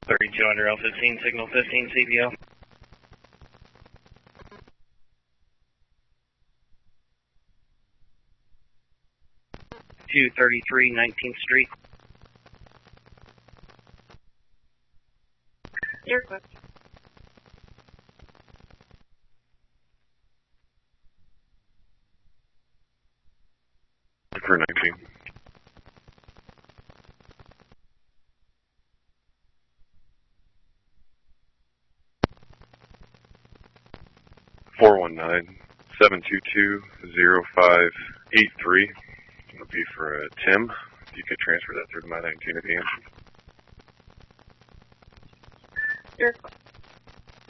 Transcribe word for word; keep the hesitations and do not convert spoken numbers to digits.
thirty-two under L fifteen, signal fifteen, C P L. two thirty-three nineteenth Street. You're equipped. For nineteen. four one nine, seven two two, zero five eight three. It would be for uh, Tim. If you could transfer that through to my nineteen at the end.